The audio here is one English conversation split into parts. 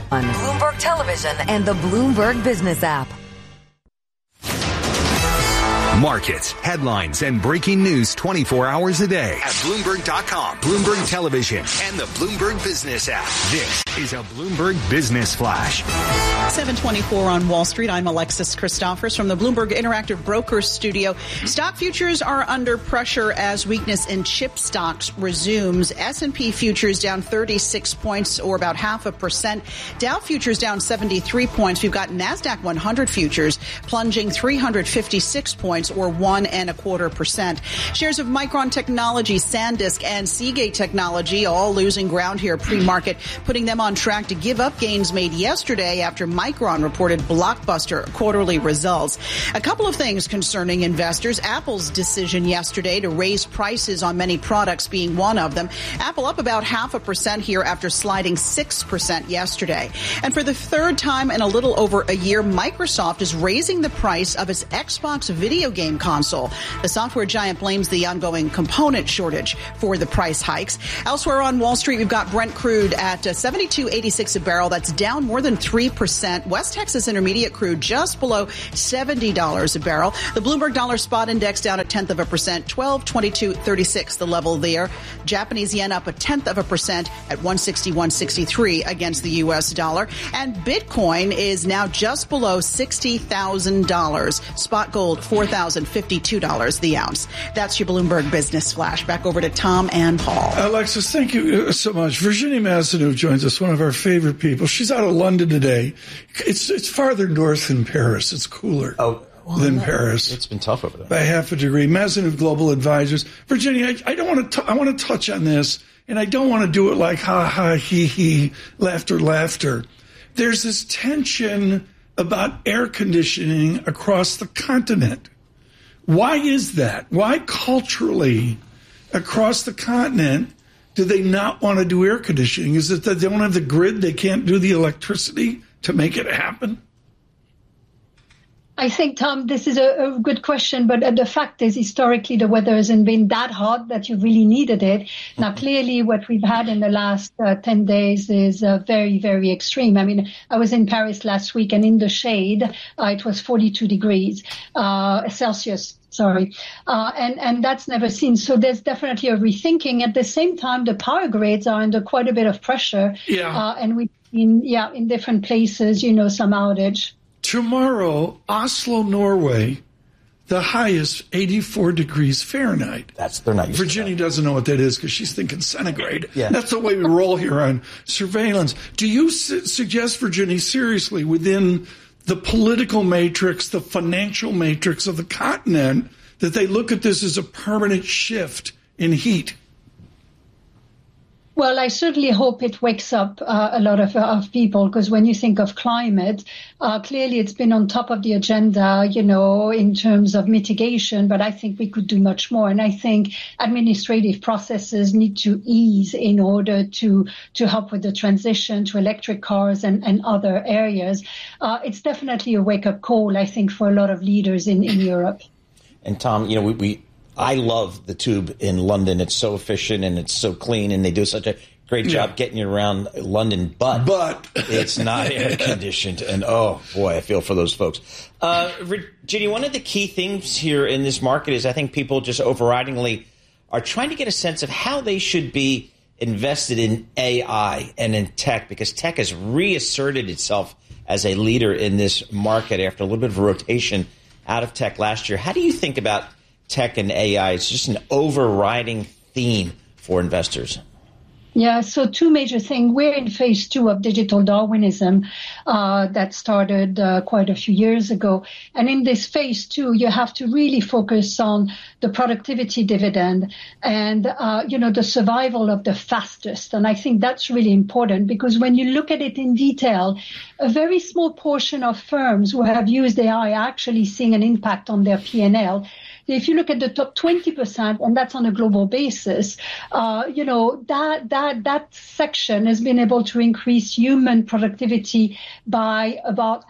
on Bloomberg Television and the Bloomberg Business app. Markets, headlines, and breaking news 24 hours a day at Bloomberg.com, Bloomberg Television, and the Bloomberg Business app. This is a Bloomberg Business Flash. 7:24 on Wall Street. I'm Alexis Christophers from the Bloomberg Interactive Brokers Studio. Stock futures are under pressure as weakness in chip stocks resumes. S&P futures down 36 points, or about 0.5%. Dow futures down 73 points. We've got NASDAQ 100 futures plunging 356 points, or 1.25%. Shares of Micron Technology, SanDisk, and Seagate Technology all losing ground here pre-market, putting them on track to give up gains made yesterday after Micron reported blockbuster quarterly results. A couple of things concerning investors. Apple's decision yesterday to raise prices on many products being one of them. Apple up about 0.5% here after sliding 6% yesterday. And for the third time in a little over a year, Microsoft is raising the price of its Xbox video game console. The software giant blames the ongoing component shortage for the price hikes. Elsewhere on Wall Street, we've got Brent crude at $72.86 a barrel. That's down more than 3%. West Texas Intermediate crude just below $70 a barrel. The Bloomberg Dollar Spot Index down 0.1%, 1222.36 the level there. Japanese yen up 0.1% at 161.63 against the U.S. dollar. And Bitcoin is now just below $60,000. Spot gold $4,052 the ounce. That's your Bloomberg Business Flash. Back over to Tom and Paul. Alexis, thank you so much. Virginia Mazeneau joins us, one of our favorite people. She's out of London today. It's farther north than Paris. It's cooler than Paris. It's been tough over there. By 0.5 degree. Mazeneau Global Advisors. Virginia, I want to touch on this, and I don't want to do it like ha ha he he, laughter. There's this tension about air conditioning across the continent. Why is that? Why culturally across the continent do they not want to do air conditioning? Is it that they don't have the grid? They can't do the electricity to make it happen? I think, Tom, this is a good question, but the fact is historically the weather hasn't been that hot that you really needed it. Now, clearly what we've had in the last 10 days is very, very extreme. I mean, I was in Paris last week, and in the shade, it was 42 degrees Celsius. And that's never seen. So there's definitely a rethinking. At the same time, the power grids are under quite a bit of pressure. Yeah. And we've seen, in different places, some outage. Tomorrow, Oslo, Norway, the highest 84 degrees Fahrenheit. They're not used Virginia to that. doesn't know what that is because she's thinking centigrade. Yeah. That's the way we roll here on surveillance. Do you suggest, Virginia, seriously, within the political matrix, the financial matrix of the continent, that they look at this as a permanent shift in heat? Well, I certainly hope it wakes up a lot of people, because when you think of climate, clearly it's been on top of the agenda, in terms of mitigation, but I think we could do much more. And I think administrative processes need to ease in order to help with the transition to electric cars and other areas. It's definitely a wake-up call, I think, for a lot of leaders in Europe. And Tom, I love the tube in London. It's so efficient and it's so clean, and they do such a great job getting you around London. But it's not air conditioned. And oh boy, I feel for those folks. Virginia, one of the key things here in this market is I think people just overridingly are trying to get a sense of how they should be invested in AI and in tech, because tech has reasserted itself as a leader in this market after a little bit of a rotation out of tech last year. How do you think about tech and AI? It's just an overriding theme for investors. Yeah, so two major things. We're in phase 2 of digital Darwinism that started quite a few years ago. And in this phase 2, you have to really focus on the productivity dividend and, the survival of the fastest. And I think that's really important, because when you look at it in detail, a very small portion of firms who have used AI are actually seeing an impact on their P&L. if you look at the top 20%, and that's on a global basis, that section has been able to increase human productivity by about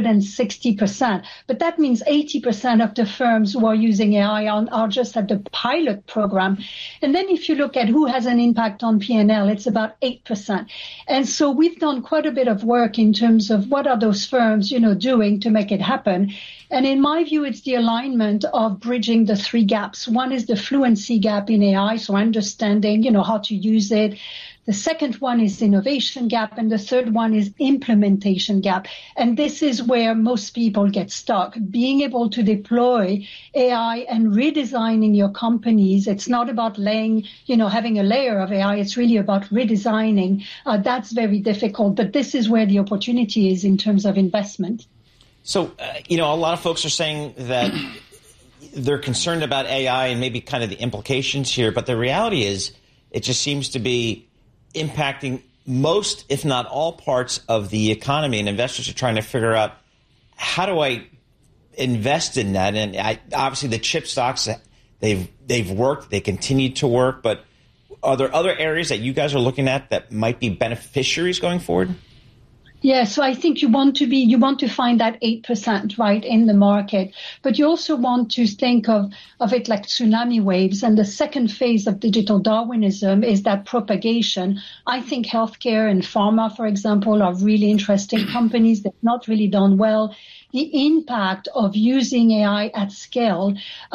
160%. But that means 80% of the firms who are using AI are just at the pilot program. And then if you look at who has an impact on P&L, it's about 8%. And so we've done quite a bit of work in terms of what are those firms, doing to make it happen. And in my view, it's the alignment of bridging the three gaps. One is the fluency gap in AI, so understanding, how to use it. The second one is innovation gap, and the third one is implementation gap. And this is where most people get stuck. Being able to deploy AI and redesigning your companies, it's not about having a layer of AI. It's really about redesigning. That's very difficult, but this is where the opportunity is in terms of investment. So, a lot of folks are saying that they're concerned about AI and maybe kind of the implications here, but the reality is it just seems to be impacting most, if not all, parts of the economy, and investors are trying to figure out, how do I invest in that? And obviously the chip stocks, they've worked, they continue to work, but are there other areas that you guys are looking at that might be beneficiaries going forward? Yeah, so I think you want to find that 8%, right, in the market, but you also want to think of it like tsunami waves. And the second phase of digital Darwinism is that propagation. I think healthcare and pharma, for example, are really interesting companies that have not really done well. The impact of using AI at scale,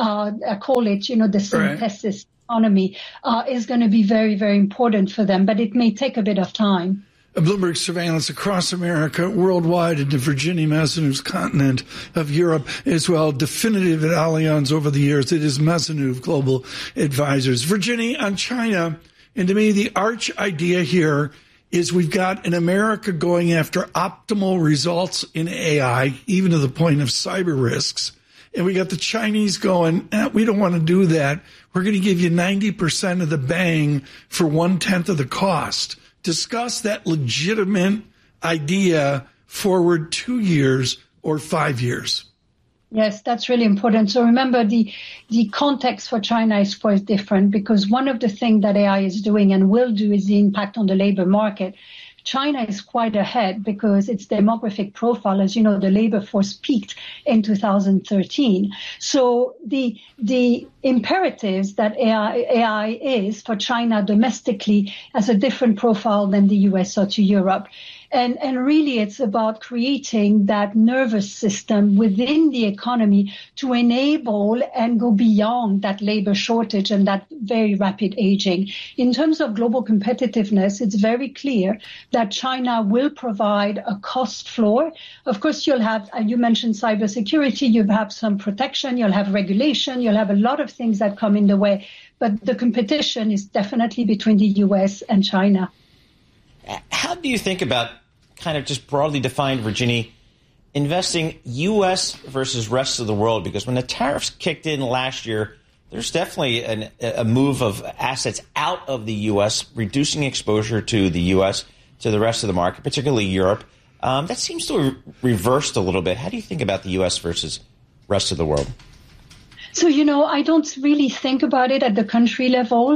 I call it, the synthesis economy, is going to be very, very important for them, but it may take a bit of time. Bloomberg surveillance across America, worldwide, into Virginie Maisonneuve's continent of Europe as well. Definitive at Allianz over the years. It is Maisonneuve Global Advisors. Virginie, on China, and to me, the arch idea here is we've got an America going after optimal results in AI, even to the point of cyber risks. And we got the Chinese going, we don't want to do that. We're going to give you 90% of the bang for 1/10 of the cost. Discuss that legitimate idea forward 2 years or 5 years. Yes, that's really important. So remember, the context for China is quite different, because one of the things that AI is doing and will do is the impact on the labor market. China is quite ahead because its demographic profile, as you know, the labor force peaked in 2013. So the imperatives that AI is for China domestically has a different profile than the US or to Europe. And really, it's about creating that nervous system within the economy to enable and go beyond that labor shortage and that very rapid aging. In terms of global competitiveness, it's very clear that China will provide a cost floor. Of course, you'll have, you mentioned cybersecurity, you'll have some protection, you'll have regulation, you'll have a lot of things that come in the way. But the competition is definitely between the US and China. How do you think about, kind of just broadly defined, Virginie, investing U.S. versus rest of the world? Because when the tariffs kicked in last year, there's definitely a move of assets out of the U.S., reducing exposure to the U.S., to the rest of the market, particularly Europe. That seems to have reversed a little bit. How do you think about the U.S. versus rest of the world? So, I don't really think about it at the country level.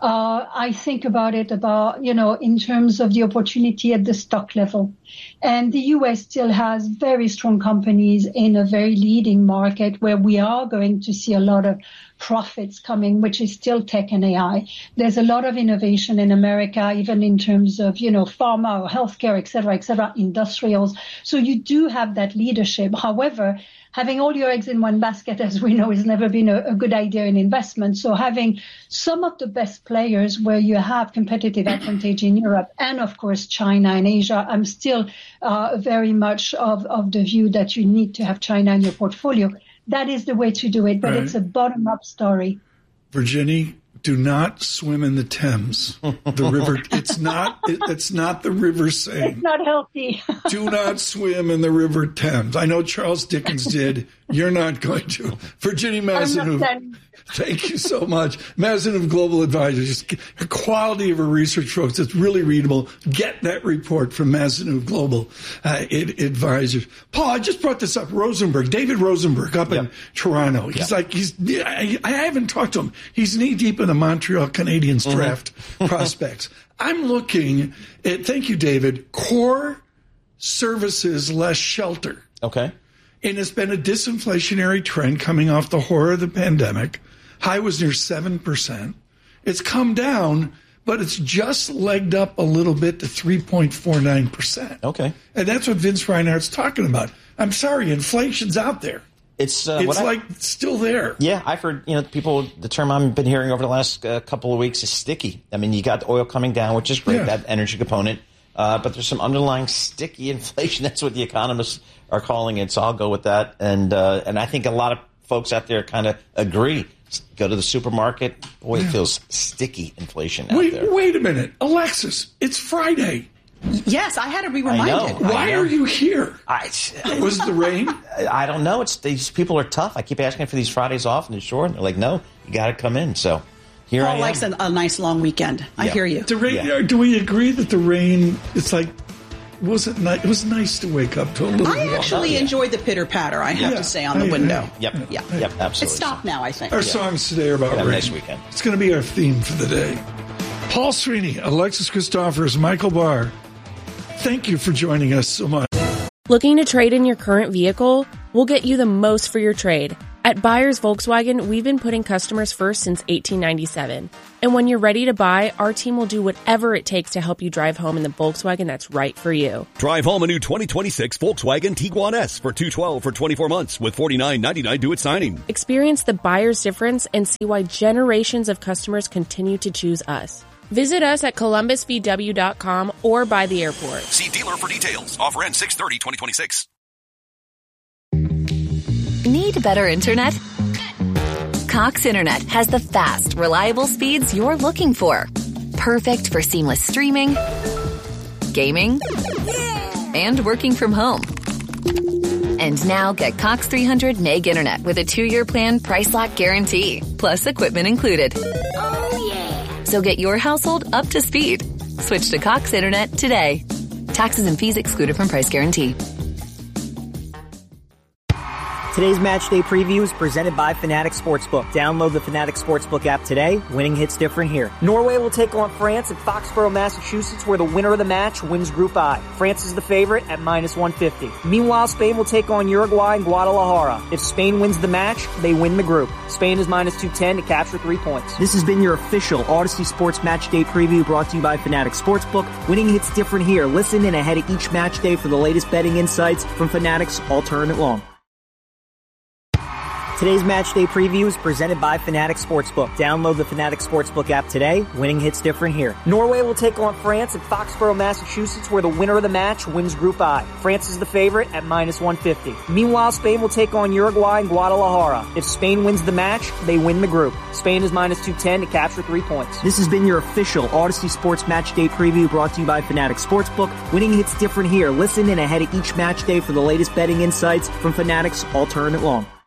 I think about it in terms of the opportunity at the stock level. And the U.S. still has very strong companies in a very leading market where we are going to see a lot of profits coming, which is still tech and AI. There's a lot of innovation in America, even in terms of, pharma or healthcare, et cetera, industrials. So you do have that leadership. However, having all your eggs in one basket, as we know, has never been a good idea in investment. So having some of the best players where you have competitive advantage in Europe and, of course, China and Asia, I'm still very much of the view that you need to have China in your portfolio. That is the way to do it, but It's a bottom-up story. Virginie, do not swim in the Thames. The river, it's not the river Seine. It's not healthy. Do not swim in the river Thames. I know Charles Dickens did, You're not going to. Virginia Mazenouv, thank you so much. Mazenouv Global Advisors. Her quality of her research, folks, it's really readable. Get that report from Mazenouv Global Advisors. Paul, I just brought this up. David Rosenberg up in Toronto. He's I haven't talked to him. He's knee deep in the Montreal Canadiens draft prospects. I'm looking at, thank you, David, core services less shelter. Okay. And it's been a disinflationary trend coming off the horror of the pandemic. High was near 7%. It's come down, but it's just legged up a little bit to 3.49%. Okay. And that's what Vince Reinhart's talking about. I'm sorry, inflation's out there. It's still there. Yeah, I've heard, people, the term I've been hearing over the last couple of weeks is sticky. I mean, you got the oil coming down, which is great, that energy component. But there's some underlying sticky inflation. That's what the economists are calling it. So I'll go with that. And I think a lot of folks out there kind of agree. Go to the supermarket. Boy, it feels sticky inflation out there. Wait a minute. Alexis, it's Friday. Yes, I had to be reminded. Why are you here? Was it the rain? I don't know. These people are tough. I keep asking for these Fridays off, and they're short. And they're like, no, you got to come in. So here I am. Paul likes a nice long weekend. I hear you. The rain, do we agree that the rain, it's like, it was nice to wake up to a little I actually enjoyed the pitter-patter, I have to say, on the window. Yep, absolutely. It's stopped now, I think. Our songs today are about rain. Nice weekend. It's going to be our theme for the day. Paul Sweeney, Alexis Christophers, Michael Barr, thank you for joining us so much. Looking to trade in your current vehicle? We'll get you the most for your trade. At Buyers Volkswagen, we've been putting customers first since 1897. And when you're ready to buy, our team will do whatever it takes to help you drive home in the Volkswagen that's right for you. Drive home a new 2026 Volkswagen Tiguan S for $212 for 24 months with $49.99 due at signing. Experience the buyer's difference and see why generations of customers continue to choose us. Visit us at columbusvw.com or by the airport. See dealer for details. Offer ends 6/30/2026. Need better internet? Cox Internet has the fast, reliable speeds you're looking for. Perfect for seamless streaming, gaming, and working from home. And now get Cox 300 meg internet with a 2-year plan, price lock guarantee, plus equipment included. So get your household up to speed. Switch to Cox Internet today. Taxes and fees excluded from price guarantee. Today's match day preview is presented by Fanatics Sportsbook. Download the Fanatics Sportsbook app today. Winning hits different here. Norway will take on France at Foxborough, Massachusetts, where the winner of the match wins Group I. France is the favorite at -150. Meanwhile, Spain will take on Uruguay in Guadalajara. If Spain wins the match, they win the group. Spain is -210 to capture 3 points. This has been your official Odyssey Sports Match Day preview brought to you by Fanatics Sportsbook. Winning hits different here. Listen in ahead of each match day for the latest betting insights from Fanatics all tournament long. Today's match day preview is presented by Fanatics Sportsbook. Download the Fanatics Sportsbook app today. Winning hits different here. Norway will take on France at Foxborough, Massachusetts, where the winner of the match wins Group I. France is the favorite at -150. Meanwhile, Spain will take on Uruguay in Guadalajara. If Spain wins the match, they win the group. Spain is -210 to capture 3 points. This has been your official Odyssey Sports Match Day preview brought to you by Fanatics Sportsbook. Winning hits different here. Listen in ahead of each match day for the latest betting insights from Fanatics all tournament long.